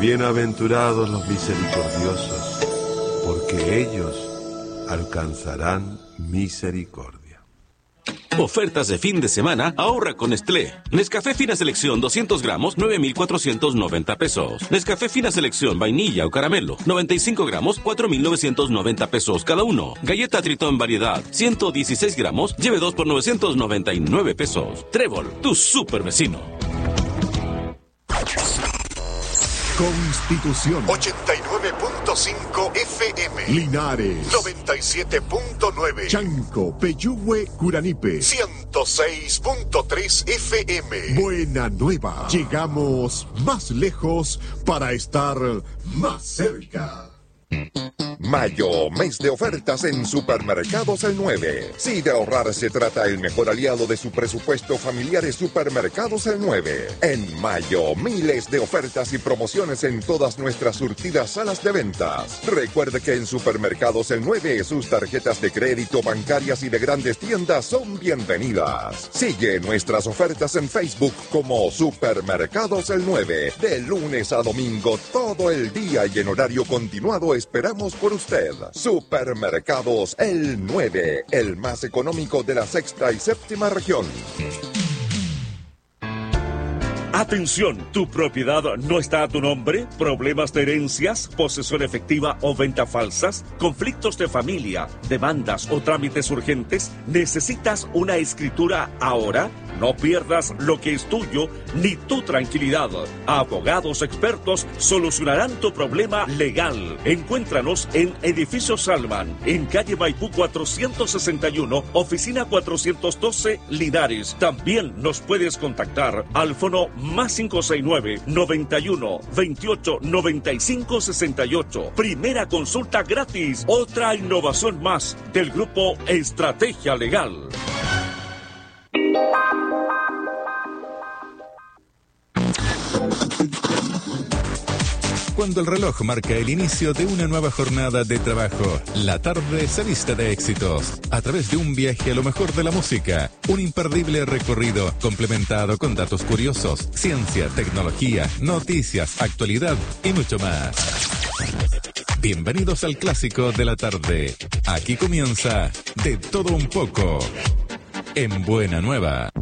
Bienaventurados los misericordiosos, porque ellos alcanzarán misericordia. Ofertas de fin de semana, ahorra con Nestlé. Nescafé Fina Selección 200 gramos, 9,490 pesos. Nescafé Fina Selección vainilla o caramelo, 95 gramos, 4,990 pesos cada uno. Galleta Tritón variedad, 116 gramos, lleve 2 por 999 pesos. Trébol, tu super vecino. Constitución 89.5 FM, Linares 97.9, Chanco, Peyúgue, Curanipe 106.3 FM. Buena Nueva. Llegamos más lejos para estar más cerca. Mayo, mes de ofertas en Supermercados El 9. Si de ahorrar se trata, el mejor aliado de su presupuesto familiar es Supermercados El 9. En mayo, miles de ofertas y promociones en todas nuestras surtidas salas de ventas. Recuerde que en Supermercados El 9 sus tarjetas de crédito, bancarias y de grandes tiendas son bienvenidas. Sigue nuestras ofertas en Facebook como Supermercados El 9. De lunes a domingo, todo el día y en horario continuado esperamos por usted. Supermercados El 9, el más económico de la sexta y séptima región. Atención, ¿tu propiedad no está a tu nombre? ¿Problemas de herencias, posesión efectiva o venta falsas? ¿Conflictos de familia, demandas o trámites urgentes? ¿Necesitas una escritura ahora? No pierdas lo que es tuyo ni tu tranquilidad. Abogados expertos solucionarán tu problema legal. Encuéntranos en Edificio Salman, en calle Maipú 461, oficina 412, Linares. También nos puedes contactar al fono más 569-91-28-95-68. Primera consulta gratis. Otra innovación más del grupo Estrategia Legal. Cuando el reloj marca el inicio de una nueva jornada de trabajo, la tarde se viste de éxitos. A través de un viaje a lo mejor de la música, un imperdible recorrido complementado con datos curiosos, ciencia, tecnología, noticias, actualidad y mucho más. Bienvenidos al clásico de la tarde. Aquí comienza De Todo Un Poco, en Buena Nueva.